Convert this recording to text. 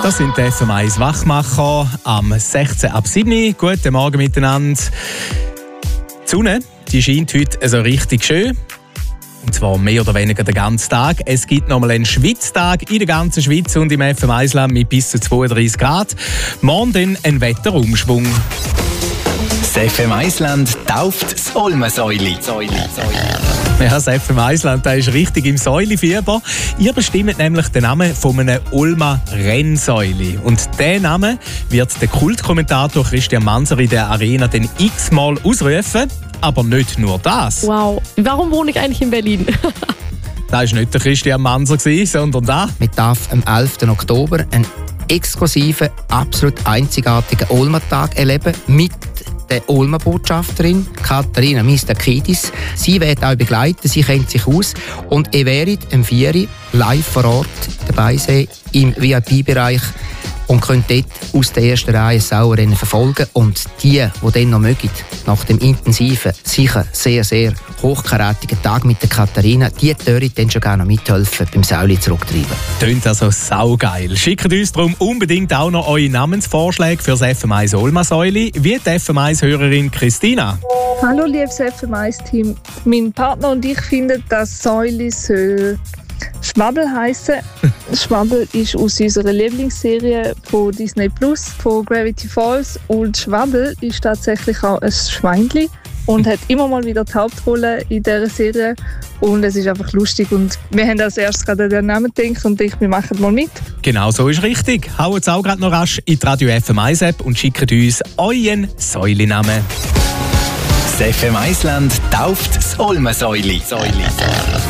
Das sind die FM1 Wachmacher am 16 ab 7. Guten Morgen miteinander. Die Sonne, die scheint heute so richtig schön. Und zwar mehr oder weniger den ganzen Tag. Es gibt nochmal einen Schwitztag in der ganzen Schweiz und im FM1-Land mit bis zu 32 Grad. Morgen dann ein Wetterumschwung. Das FM1-Land tauft das Olmensäuli. Ja, das FM1-Land ist richtig im Säulifieber. Ihr bestimmt nämlich den Namen von einem Ulmer Rennsäuli. Und diesen Namen wird der Kultkommentator Christian Manser in der Arena den x-mal ausrufen. Aber nicht nur das. Wow, warum wohne ich eigentlich in Berlin? Das war nicht der Christian Manser, sondern da. Man darf am 11. Oktober einen exklusiven, absolut einzigartigen Ulmer-Tag erleben mit der Ulmer-Botschafterin Katharina Mistakidis. Sie wird auch begleiten, sie kennt sich aus. Und ihr werdet am 4. live vor Ort dabei sein im VIP-Bereich und könnt dort aus der ersten Reihe das Sauerrennen verfolgen. Und die dann noch mögen, nach dem intensiven, sicher sehr, sehr hochkarätigen Tag mit der Katharina, die dürfen dann schon gerne mithelfen beim Säuli zurücktreiben. Tönt also saugeil. Schickt uns darum unbedingt auch noch eure Namensvorschläge für das FM1 Olma-Säuli, wie die FM1-Hörerin Christina. Hallo liebes FM1-Team. Mein Partner und ich finden, dass Säuli soll Schwabbel heissen. Schwabbel ist aus unserer Lieblingsserie von Disney Plus, von Gravity Falls. Und Schwabbel ist tatsächlich auch ein Schweinchen und hat immer mal wieder die Hauptrolle in dieser Serie. Und es ist einfach lustig. Und wir haben als erstes gerade an den Namen gedacht und wir machen mal mit. Genau so ist richtig. Haut es auch gerade noch rasch in die Radio FM1 App und schickt uns euren Säuli-Namen. Das FM1-Land tauft das Olmensäuli.